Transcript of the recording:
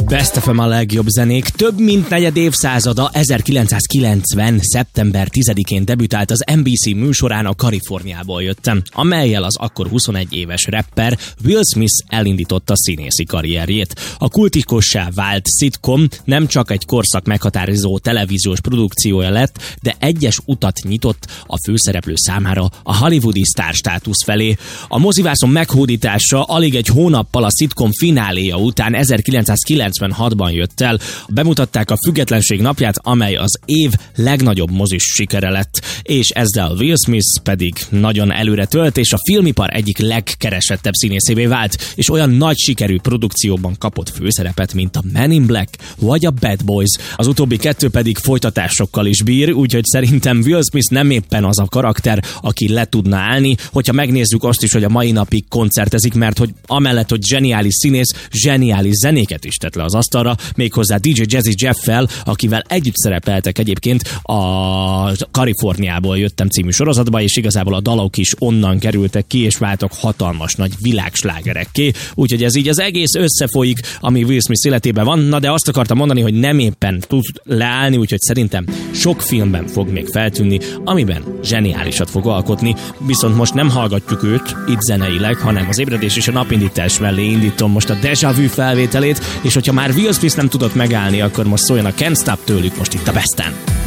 Best FM a legjobb zenék. Több mint negyed évszázada, 1990. szeptember 10-én debütált az NBC műsorán A Kaliforniából jöttem, amellyel az akkor 21 éves rapper Will Smith elindította színészi karrierjét. A kultikussá vált szitkom nem csak egy korszak meghatározó televíziós produkciója lett, de egyes utat nyitott a főszereplő számára a hollywoodi sztárstátusz felé. A mozivászon meghódítása alig egy hónappal a szitkom fináléja után 1996-ban jött el. Bemutatták a Függetlenség napját, amely az év legnagyobb mozis sikere lett, és ezzel Will Smith pedig nagyon előre tölt, és a filmipar egyik legkeresettebb színészévé vált, és olyan nagy sikerű produkcióban kapott főszerepet, mint a Men in Black vagy a Bad Boys. Az utóbbi kettő pedig folytatásokkal is bír, úgyhogy szerintem Will Smith nem éppen az a karakter, aki le tudna állni, hogyha megnézzük azt is, hogy a mai napig koncertezik, mert hogy amellett, hogy zseniális színész, zseniális zenéket is tett le az asztalra, méghozzá DJ Jazzy Jeff-fel, akivel együtt szerepeltek egyébként a Kaliforniából jöttem című sorozatba, és igazából a dalok is onnan kerültek ki, és váltak hatalmas nagy világslágerekké, úgyhogy ez így az egész összefolyik, ami Will Smith életében van. Na de azt akartam mondani, hogy nem éppen tud leállni, úgyhogy szerintem sok filmben fog még feltűnni, amiben zseniálisat fog alkotni, viszont most nem hallgatjuk őt itt zeneileg, hanem az ébredés és a napindítás mellé indítom most a Deja Vu felvételét, és hogyha már Will Smith nem tudott megállni, akkor most szóljon a Can't Stop tőlük most itt a Besten.